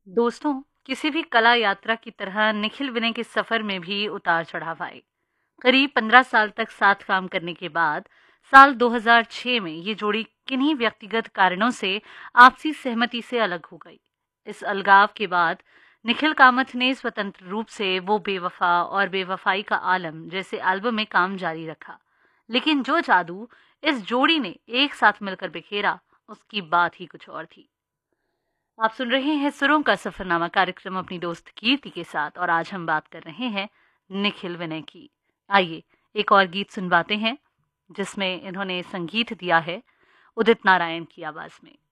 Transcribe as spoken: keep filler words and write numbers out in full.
दोस्तों, किसी भी कला यात्रा की तरह निखिल विनय के सफर में भी उतार चढ़ाव आए। करीब पंद्रह साल तक साथ काम करने के बाद साल दो हज़ार छह में ये जोड़ी किन्हीं व्यक्तिगत कारणों से आपसी सहमति से अलग हो गई। इस अलगाव के बाद निखिल कामत ने स्वतंत्र रूप से वो बेवफा और बेवफाई का आलम जैसे एल्बम में काम जारी रखा। लेकिन जो जादू इस जोड़ी ने एक साथ मिलकर बिखेरा, उसकी बात ही कुछ और थी। आप सुन रहे हैं सुरों का सफरनामा कार्यक्रम अपनी दोस्त कीर्ति के साथ, और आज हम बात कर रहे हैं निखिल विनय की। आइए एक और गीत सुनवाते हैं जिसमें इन्होंने संगीत दिया है उदित नारायण की आवाज में।